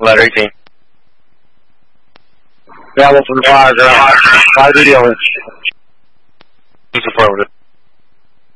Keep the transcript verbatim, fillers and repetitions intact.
Letter eighteen. Travel from five, uh, five dealers. Who's affirmative?